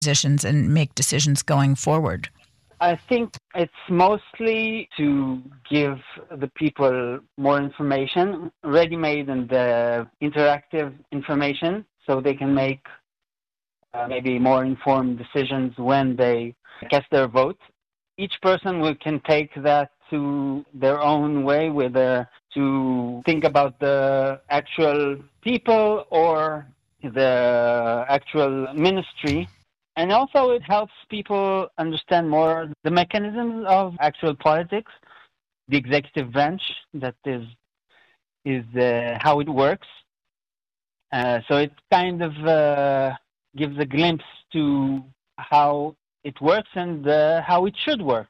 positions and make decisions going forward? I think it's mostly to give the people more information, ready-made and interactive information, so they can make maybe more informed decisions when they cast their vote. Each person can take that to their own way, whether to think about the actual people or the actual ministry. And also it helps people understand more the mechanisms of actual politics, the executive branch, that is how it works. So it kind of gives a glimpse to how it works and how it should work.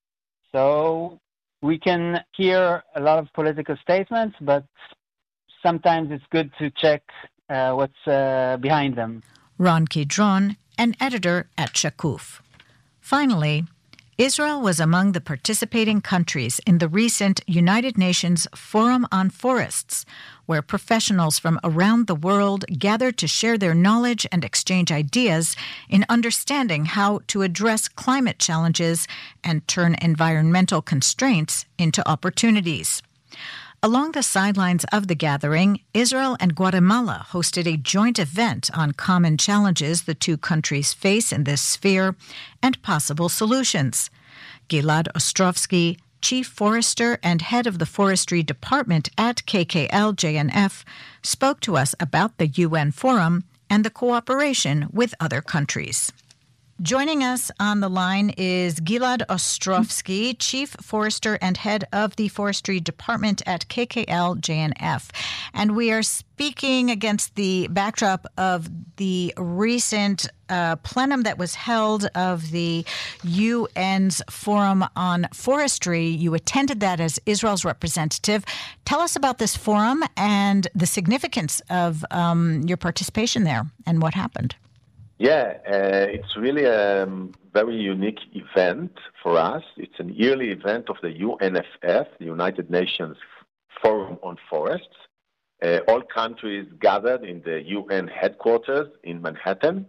So we can hear a lot of political statements, but sometimes it's good to check what's behind them. Ron Kidron, an editor at Shakuf. Finally, Israel was among the participating countries in the recent United Nations Forum on Forests, where professionals from around the world gathered to share their knowledge and exchange ideas in understanding how to address climate challenges and turn environmental constraints into opportunities. Along the sidelines of the gathering, Israel and Guatemala hosted a joint event on common challenges the two countries face in this sphere and possible solutions. Gilad Ostrovsky, Chief Forester and head of the Forestry Department at KKL-JNF, spoke to us about the UN Forum and the cooperation with other countries. Joining us on the line is Gilad Ostrovsky, Chief Forester and head of the Forestry Department at KKL-JNF. And we are speaking against the backdrop of the recent plenum that was held of the UN's Forum on Forestry. You attended that as Israel's representative. Tell us about this forum and the significance of your participation there and what happened. Yeah, it's really a very unique event for us. It's an yearly event of the UNFF, the United Nations Forum on Forests. All countries gathered in the UN headquarters in Manhattan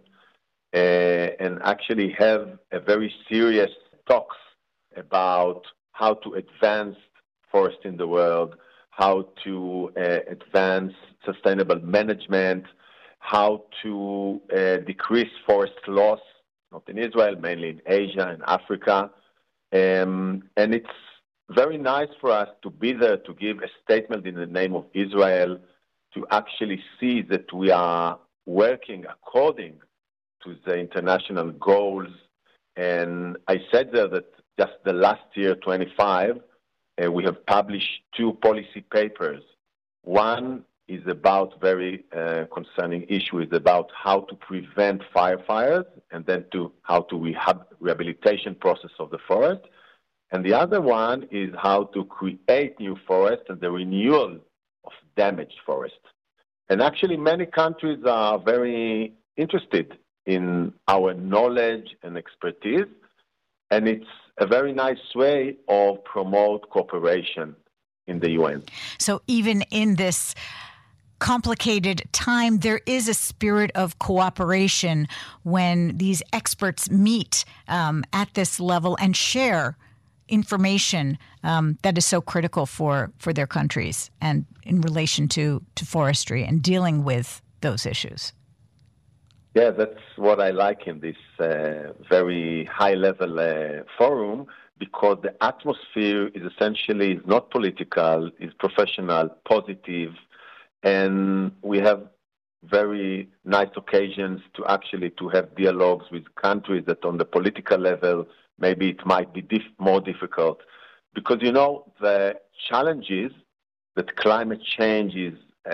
and actually have a very serious talks about how to advance forests in the world, how to advance sustainable management, how to decrease forest loss, not in Israel, mainly in Asia and Africa. And it's very nice for us to be there to give a statement in the name of Israel, to actually see that we are working according to the international goals. And I said there that just the last year, 25, we have published 2 policy papers. One is about very concerning issues about how to prevent fires and then to how to rehabilitation process of the forest. And the other one is how to create new forests and the renewal of damaged forests. And actually many countries are very interested in our knowledge and expertise, and it's a very nice way of promote cooperation in the UN. So even in this complicated time, there is a spirit of cooperation when these experts meet at this level and share information that is so critical for their countries and in relation to forestry and dealing with those issues. Yeah, that's what I like in this very high-level forum, because the atmosphere is essentially not political, is professional, positive, and we have very nice occasions to actually to have dialogues with countries that on the political level, maybe it might be more difficult. Because, you know, the challenges that climate change is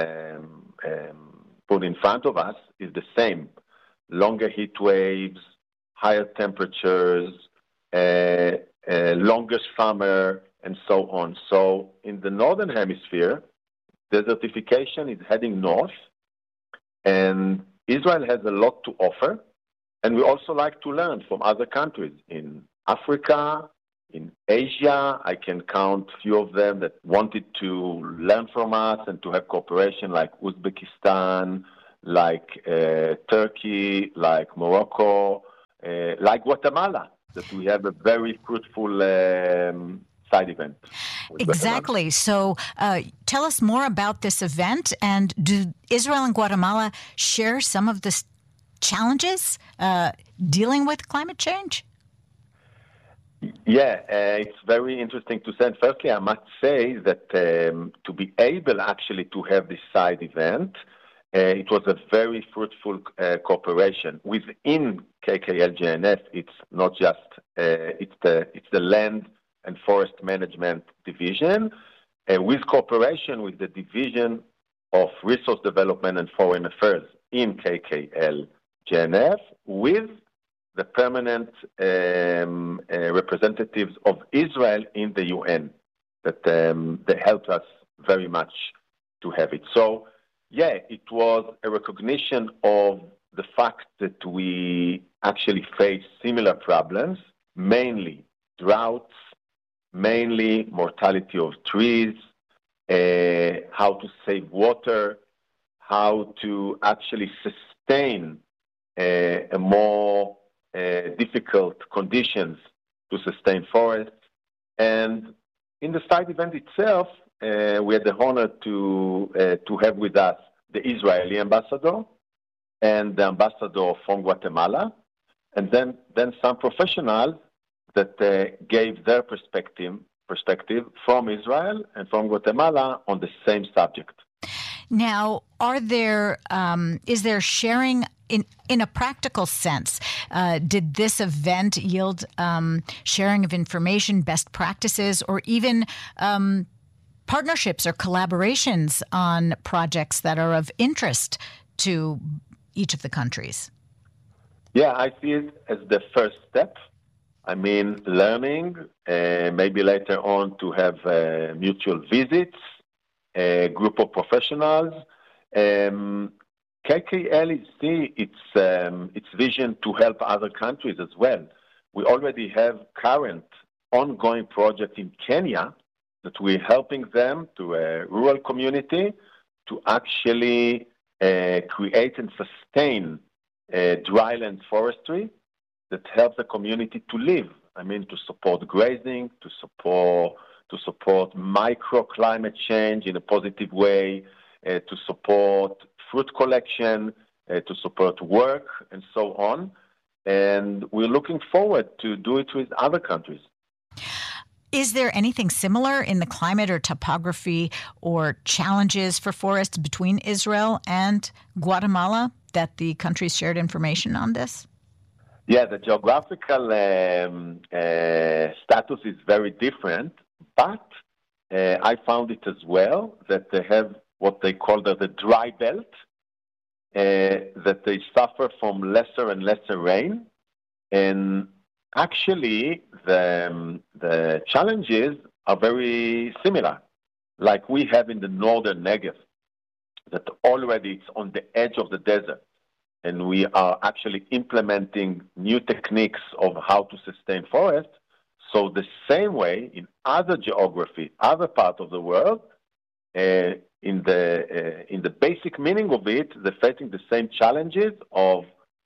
put in front of us is the same. Longer heat waves, higher temperatures, longer summer, and so on. So in the Northern Hemisphere, desertification is heading north, and Israel has a lot to offer, and we also like to learn from other countries in Africa, in Asia. I can count a few of them that wanted to learn from us and to have cooperation, like Uzbekistan, like Turkey, like Morocco, like Guatemala, that we have a very fruitful side event. Exactly. So tell us more about this event, and do Israel and Guatemala share some of the challenges dealing with climate change? Yeah, it's very interesting to say. Firstly, I must say that to be able actually to have this side event, it was a very fruitful cooperation within KKL-JNF. It's not just it's the Land and Forest Management Division, with cooperation with the Division of Resource Development and Foreign Affairs in KKL-JNF, with the permanent representatives of Israel in the UN, that they helped us very much to have it. So, yeah, it was a recognition of the fact that we actually face similar problems, mainly droughts, mainly mortality of trees, how to save water, how to actually sustain a more difficult conditions to sustain forests. And in the side event itself, we had the honor to have with us the Israeli ambassador and the ambassador from Guatemala, and then some professionals that gave their perspective from Israel and from Guatemala on the same subject. Now, is there sharing in a practical sense? Did this event yield sharing of information, best practices, or even partnerships or collaborations on projects that are of interest to each of the countries? Yeah, I see it as the first step. I mean, learning, maybe later on to have mutual visits, a group of professionals. KKL see its vision to help other countries as well. We already have current ongoing project in Kenya that we're helping them to a rural community to actually create and sustain dryland forestry that helps the community to live. I mean, to support grazing, to support microclimate change in a positive way, to support fruit collection, to support work, and so on. And we're looking forward to do it with other countries. Is there anything similar in the climate or topography or challenges for forests between Israel and Guatemala that the countries shared information on this? Yeah, the geographical status is very different, but I found it as well that they have what they call the dry belt, that they suffer from lesser and lesser rain. And actually, the challenges are very similar, like we have in the northern Negev, that already it's on the edge of the desert. And we are actually implementing new techniques of how to sustain forest. So the same way in other geography, other parts of the world, in the basic meaning of it, they're facing the same challenges of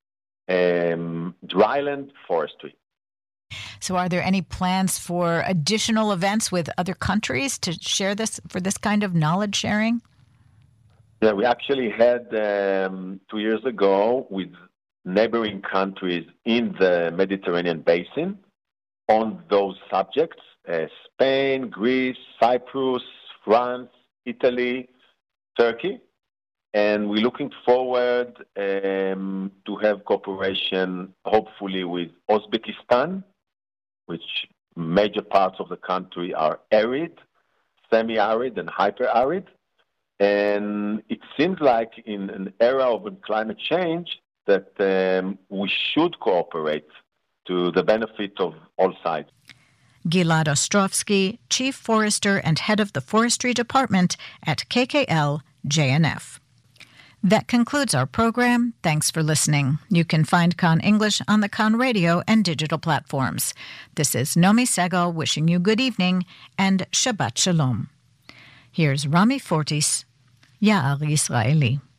dryland forestry. So are there any plans for additional events with other countries to share this, for this kind of knowledge sharing? Yeah, we actually had 2 years ago with neighboring countries in the Mediterranean basin on those subjects, Spain, Greece, Cyprus, France, Italy, Turkey. And we're looking forward to have cooperation, hopefully, with Uzbekistan, which major parts of the country are arid, semi-arid, and hyper-arid. And it seems like in an era of climate change that we should cooperate to the benefit of all sides. Gilad Ostrovsky, Chief Forester and Head of the Forestry Department at KKL-JNF. That concludes our program. Thanks for listening. You can find Kan English on the Kan Radio and digital platforms. This is Nomi Segal wishing you good evening and Shabbat Shalom. Here's Rami Fortis, Ya'ar Yisraeli.